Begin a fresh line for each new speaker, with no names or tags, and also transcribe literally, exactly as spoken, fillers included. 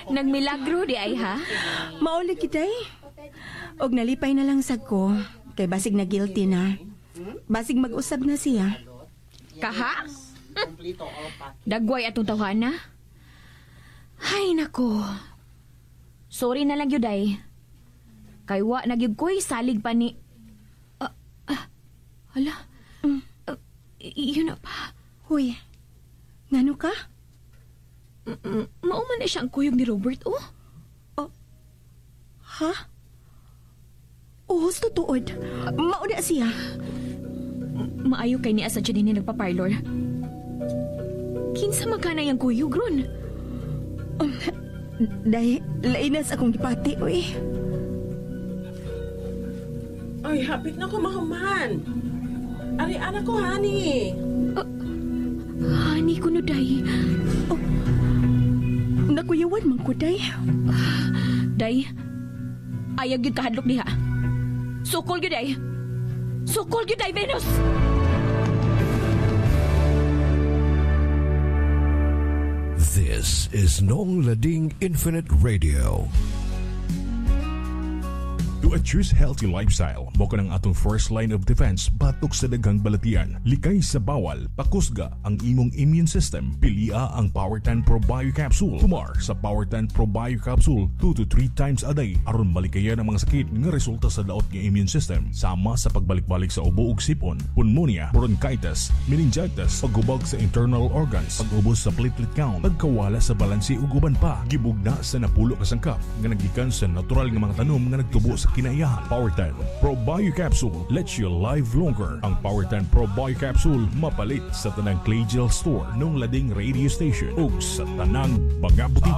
Nagmilagro di ay ha?
Mauli kitay. Og nalipay na lang sad ko. Kay basig na guilty na. Basig mag-usab na siya.
Kaha? Dagway atong tawhana? Ay nako. Sorry na lang yun day. Kay wa nagyug ko'y salig pa ni... Ah, ah, hala. Mm. Uh, yun na pa.
Huy, ngano ka?
Mm, Mauman na siya ang kuyog ni Robert, oh.
Oh. Ha? Oh, tutuod. Mauna siya.
Maayo kay ni asa dyan ni nagpa-parlor. Kinsa magkana yung kuyog ron?
Um, dahil lainas akong gipati, uy.
Ay, hapit na ko mahuman. Ari, anak ko, honey.
Uh, honey ko no, day.
Oh, nakuyawan man ko, day.
Day, ayag yun kahadlok diha. Sukol yun, day. Sukol yun, day, Venus!
This is Nong Lading Infinite Radio.
To a choose healthy lifestyle, mo ka ng atong first line of defense batok sa daghang balatian. Likay sa bawal, pakusga ang imong immune system. Pilia ang Power ten Pro Bio Capsule. Tumar sa Power ten Pro Bio Capsule two to three times a day aron malikayan ang mga sakit nga resulta sa daot nga immune system. Sama sa pagbalik-balik sa ubo ug sipon, pneumonia, bronchitis, meningitis, paghubog sa internal organs, pag-ubos sa platelet count, pagkawala sa balanse ug uban pa. Gibugna sa napulo ka sangkap nga naggikan sa natural nga mga tanom nga nagtubo sa kinaiyahan. Power ten Pro Bio Capsule lets you live longer. Ang Power ten Pro Bio Capsule mapalit sa tanang Clay Gel Store nung lading radio station ug sa tanang mga butika.